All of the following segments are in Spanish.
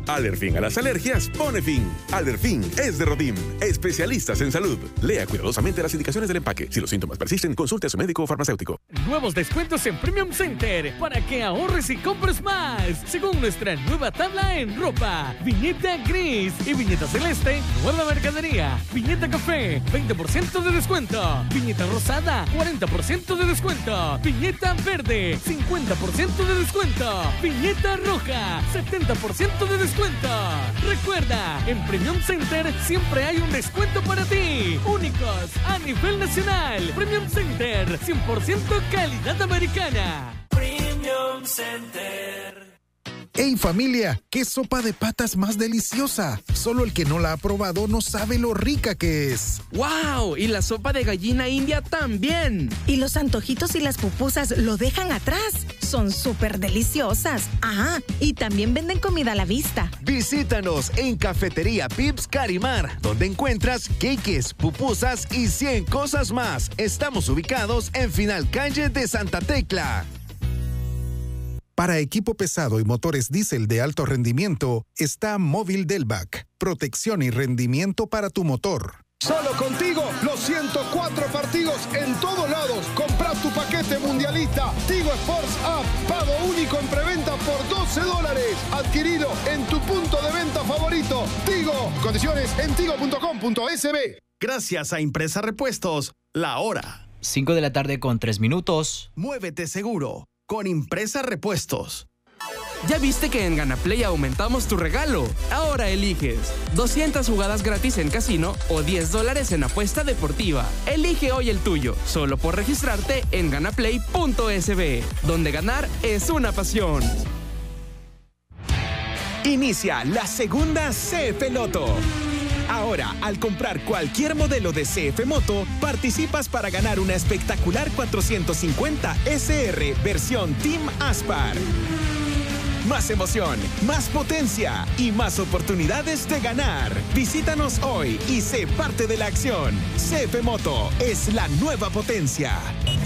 Alerfin a las alergias, pone fin. Alerfin es de Rodim, especialistas en salud. Lea cuidadosamente las indicaciones del empaque. Si los síntomas persisten, consulte a su médico o farmacéutico. Nuevos descuentos en Premium Center para que ahorres y compres más. Según nuestra nueva tabla en ropa, viñeta gris y viñeta celeste, nueva mercadería. Viñeta café, 20% de descuento. Viñeta rosada, 40% de descuento. Viñeta verde, 50% de descuento. Viñeta roja, 70% de descuento. Recuerda, en Premium Center siempre hay un descuento para ti. Únicos a nivel nacional. Premium Center, 100% calidad americana. Premium Center. ¡Hey familia! ¡Qué sopa de patas más deliciosa! Solo el que no la ha probado no sabe lo rica que es. ¡Wow! Y la sopa de gallina india también. Y los antojitos y las pupusas lo dejan atrás. Son súper deliciosas. Ajá, y también venden comida a la vista. Visítanos en Cafetería Pips Carimar, donde encuentras queques, pupusas y 100 cosas más. Estamos ubicados en Final Calle de Santa Tecla. Para equipo pesado y motores diésel de alto rendimiento, está Móvil Delvac. Protección y rendimiento para tu motor. Solo contigo, los 104 partidos en todos lados. Compra tu paquete mundialista. Tigo Sports App. Pago único en preventa por $12. Adquirilo en tu punto de venta favorito. Tigo. Condiciones en tigo.com.sb. Gracias a Impresa Repuestos, la hora. 5 de la tarde con 3 minutos. Muévete seguro con Impresa Repuestos. ¿Ya viste que en Ganaplay aumentamos tu regalo? Ahora eliges 200 jugadas gratis en casino o $10 en apuesta deportiva. Elige hoy el tuyo, solo por registrarte en ganaplay.sb, donde ganar es una pasión. Inicia la segunda CF Loto. Ahora, al comprar cualquier modelo de CF Moto, participas para ganar una espectacular 450 SR versión Team Aspar. Más emoción, más potencia y más oportunidades de ganar. Visítanos hoy y sé parte de la acción. CF Moto es la nueva potencia.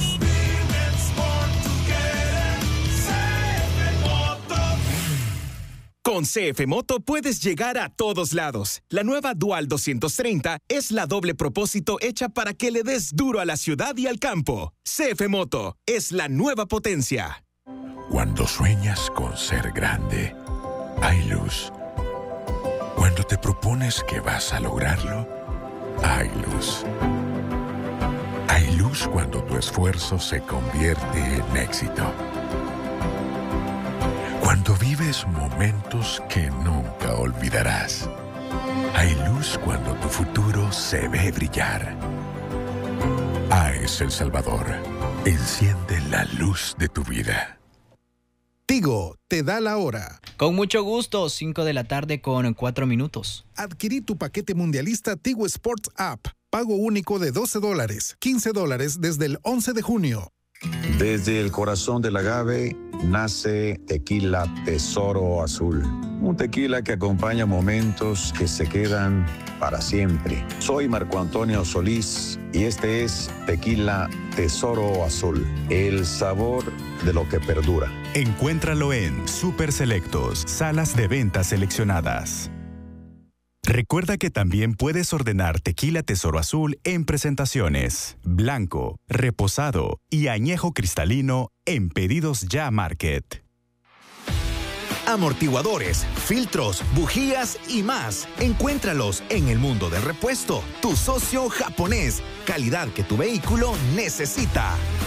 Con CF Moto puedes llegar a todos lados. La nueva Dual 230 es la doble propósito hecha para que le des duro a la ciudad y al campo. CF Moto es la nueva potencia. Cuando sueñas con ser grande, hay luz. Cuando te propones que vas a lograrlo, hay luz. Hay luz cuando tu esfuerzo se convierte en éxito. Cuando vives momentos que nunca olvidarás. Hay luz cuando tu futuro se ve brillar. AES El Salvador. Enciende la luz de tu vida. Tigo te da la hora. Con mucho gusto, 5 de la tarde con 4 minutos. Adquirí tu paquete mundialista Tigo Sports App. Pago único de $12, $15 desde el 11 de junio. Desde el corazón del agave nace Tequila Tesoro Azul. Un tequila que acompaña momentos que se quedan para siempre. Soy Marco Antonio Solís y este es Tequila Tesoro Azul. El sabor de lo que perdura. Encuéntralo en Super Selectos, salas de ventas seleccionadas. Recuerda que también puedes ordenar Tequila Tesoro Azul en presentaciones, blanco, reposado y añejo cristalino en Pedidos Ya Market. Amortiguadores, filtros, bujías y más. Encuéntralos en El Mundo del Repuesto, tu socio japonés. Calidad que tu vehículo necesita.